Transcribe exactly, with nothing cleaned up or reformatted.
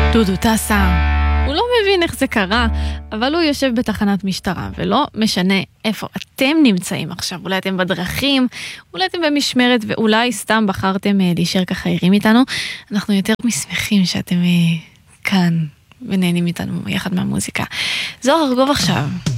דודו טסה, הוא לא מבין איך זה קרה, אבל הוא יושב בתחנת משטרה, ולא משנה איפה אתם נמצאים עכשיו. אולי אתם בדרכים, אולי אתם במשמרת, ואולי סתם בחרתם להישאר ככה ערים איתנו. אנחנו יותר משמחים שאתם כאן ונהנים איתנו יחד מהמוזיקה. זוהר ארגוב עכשיו.